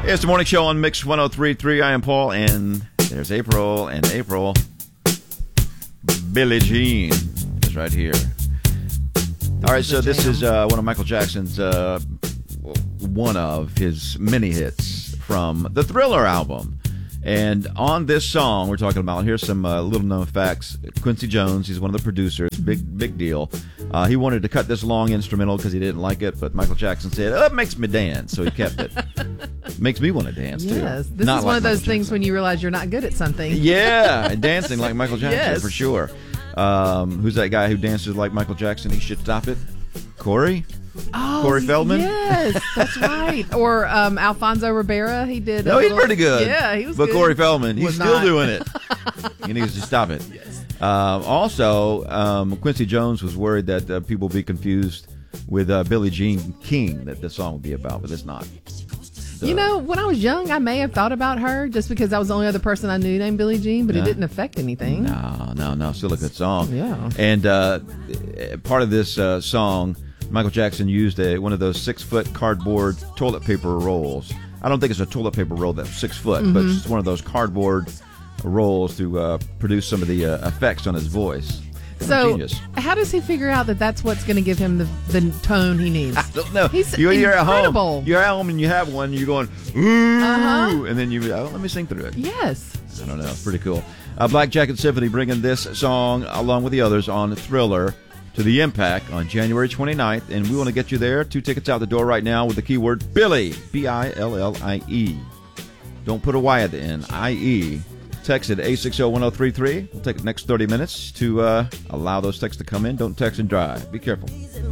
It's the morning show on Mix 103.3. I am Paul, and there's April, Billie Jean is right here. All right, so this is one of Michael Jackson's, one of his many hits from the Thriller album. And on this song we're talking about, here's some little known facts. Quincy Jones, he's one of the producers, big deal. He wanted to cut this long instrumental because he didn't like it, but Michael Jackson said, "Oh, it makes me dance," so he kept it. Makes me want to dance too. Yes, this is one of those things when you realize you're not good at something. Yeah, dancing like Michael Jackson, yes, for sure. Who's that guy who dances like Michael Jackson? He should stop it. Corey Feldman? Yes, that's right. Or Alfonso Ribeira, he did. No, he's pretty good. Yeah, he was but good. Corey Feldman, he's still doing it. He needs to stop it. Yes. Also, Quincy Jones was worried that people would be confused with Billie Jean King, that the song would be about, but it's not. So, you know, when I was young, I may have thought about her just because I was the only other person I knew named Billie Jean, but it didn't affect anything. No. Still a good song. Yeah. And part of this song, Michael Jackson used one of those 6-foot cardboard toilet paper rolls. I don't think it's a toilet paper roll that's 6 foot, but it's one of those cardboard rolls to produce some of the effects on his voice. So, genius. How does he figure out that that's what's going to give him the tone he needs? I don't know. He's you're incredible. at home. You're at home and you have one. You're going, ooh, and then let me sing through it. Yes. I don't know. It's pretty cool. Black Jacket Symphony bringing this song along with the others on Thriller to the Impact on January 29th, and we want to get you there. 2 tickets out the door right now with the keyword Billie, Billie. Don't put a Y at the end, IE. Text at 860-1033. We'll take the next 30 minutes to allow those texts to come in. Don't text and drive. Be careful.